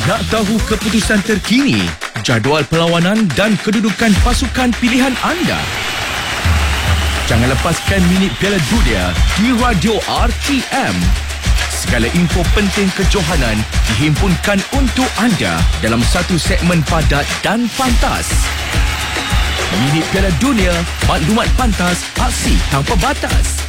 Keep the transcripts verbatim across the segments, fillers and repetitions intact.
Nak tahu keputusan terkini, jadual perlawanan dan kedudukan pasukan pilihan anda? Jangan lepaskan minit Piala Dunia di Radio R T M. Segala info penting kejohanan dihimpunkan untuk anda dalam satu segmen padat dan pantas. Minit Piala Dunia, maklumat pantas, aksi tanpa batas.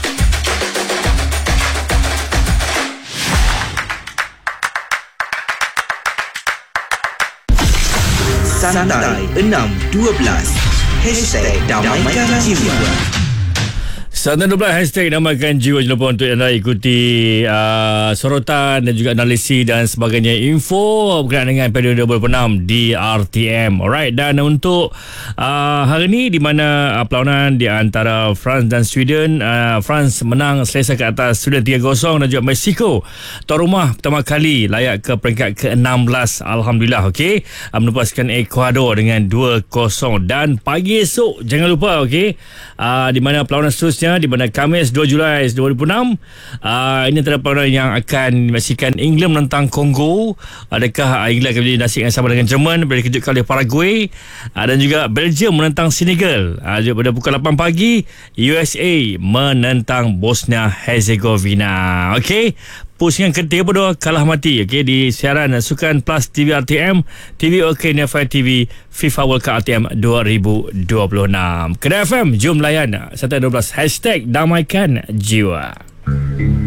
Santai enam dua belas Hashtag Damaikan Jiwa. Santai dua belas Hashtag Damaikan Jiwa. Jangan lupa untuk anda ikuti uh, sorotan dan juga analisis dan sebagainya, info berkenaan dengan Piala Dunia dua ribu enam di R T M. Alright, dan untuk uh, hari ini di mana uh, perlawanan di antara France dan Sweden, uh, France menang selesa ke atas Sweden tiga kosong, dan juga Mexico tuan rumah pertama kali layak ke peringkat ke enam belas, alhamdulillah. Okey, uh, menepaskan Ecuador dengan dua kosong. Dan pagi esok jangan lupa, okey, uh, di mana perlawanan seterusnya di mana Khamis dua Julai dua ribu enam, uh, ini antara perlawanan yang akan dimaksikan England menentang Kongo. Adakah England akan menjadi nasib yang sama dengan Jerman, boleh dikejutkan oleh Paraguay, uh, dan juga Belgium menentang Senegal. Uh, pada pukul lapan pagi U S A menentang Bosnia Herzegovina. Okey, pusingan ke tiga puluh dua kalah mati, okey, di siaran Sukan Plus T V R T M, T V OK Nefai T V, FIFA World Cup R T M dua ribu dua puluh enam. Kedai F M, jom layan Santai dua belas Hashtag Damaikan Jiwa.